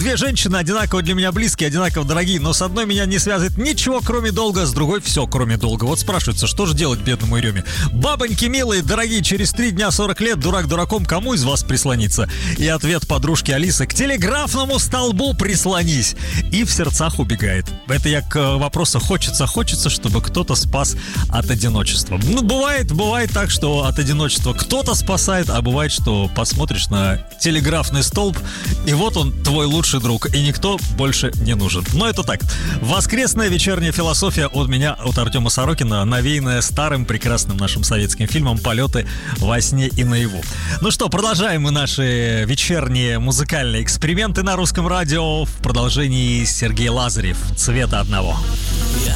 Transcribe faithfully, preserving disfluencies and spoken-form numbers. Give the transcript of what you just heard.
две женщины одинаково для меня близкие, одинаково дорогие, но с одной меня не связывает ничего, кроме долга, с другой все, кроме долга. Вот спрашивается, что же делать бедному Ереме? Бабоньки милые, дорогие, через три дня сорок лет, дурак дураком, кому из вас прислониться? И ответ подружки Алисы: к телеграфному столбу прислонись. И в сердцах убегает. Это я к вопросу хочется, хочется, чтобы кто-то спас от одиночества. Ну, бывает, бывает так, что от одиночества кто-то спасает, а бывает, что посмотришь на телеграфный столб, и вот он, твой лучший друг, и никто больше не нужен. Но это так. Воскресная вечерняя философия от меня, от Артема Сорокина, навеянная старым прекрасным нашим советским фильмом «Полеты во сне и наяву». Ну что, продолжаем мы наши вечерние музыкальные эксперименты на русском радио в продолжении Сергей Лазарев «Цвета одного».